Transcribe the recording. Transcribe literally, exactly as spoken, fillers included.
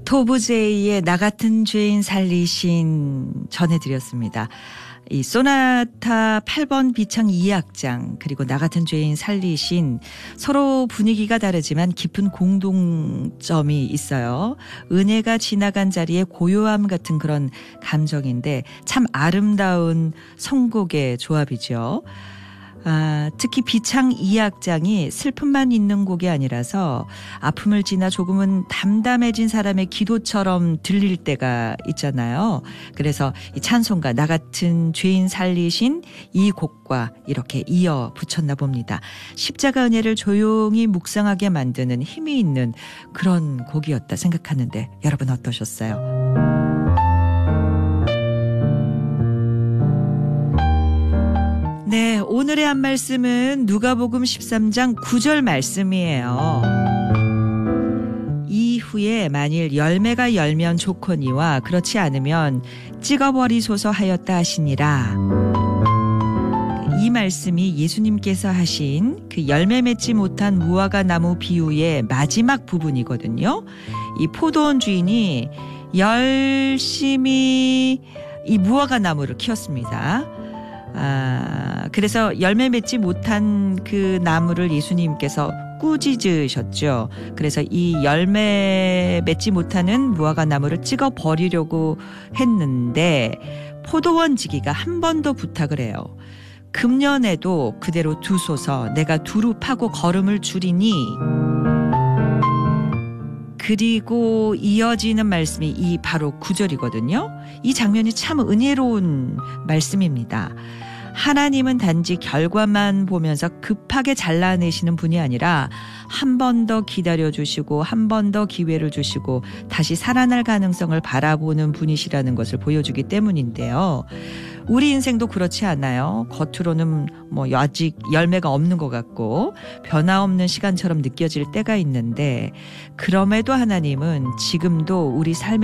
토부제이의 나 같은 죄인 살리신 전해드렸습니다. 이 소나타 팔 번 비창 이 악장 그리고 나 같은 죄인 살리신 서로 분위기가 다르지만 깊은 공동점이 있어요. 은혜가 지나간 자리에 고요함 같은 그런 감정인데 참 아름다운 선곡의 조합이죠. 아, 특히 비창 이 악장이 슬픔만 있는 곡이 아니라서 아픔을 지나 조금은 담담해진 사람의 기도처럼 들릴 때가 있잖아요. 그래서 이 찬송가 나 같은 죄인 살리신 이 곡과 이렇게 이어 붙였나 봅니다. 십자가 은혜를 조용히 묵상하게 만드는 힘이 있는 그런 곡이었다 생각하는데 여러분 어떠셨어요? 네, 오늘의 한 말씀은 누가복음 십삼 장 구 절 말씀이에요. 이후에 만일 열매가 열면 좋거니와 그렇지 않으면 찍어버리소서 하였다 하시니라. 이 말씀이 예수님께서 하신 그 열매 맺지 못한 무화과 나무 비유의 마지막 부분이거든요. 이 포도원 주인이 열심히 이 무화과 나무를 키웠습니다. 아, 그래서 열매 맺지 못한 그 나무를 예수님께서 꾸짖으셨죠. 그래서 이 열매 맺지 못하는 무화과 나무를 찍어 버리려고 했는데 포도원 지기가 한 번 더 부탁을 해요. 금년에도 그대로 두소서 내가 두루 파고 거름을 줄이니. 그리고 이어지는 말씀이 이 바로 구 절이거든요. 이 장면이 참 은혜로운 말씀입니다. 하나님은 단지 결과만 보면서 급하게 잘라내시는 분이 아니라 한 번 더 기다려주시고 한 번 더 기회를 주시고 다시 살아날 가능성을 바라보는 분이시라는 것을 보여주기 때문인데요. 우리 인생도 그렇지 않아요? 겉으로는 뭐 아직 열매가 없는 것 같고 변화없는 시간처럼 느껴질 때가 있는데 그럼에도 하나님은 지금도 우리 삶의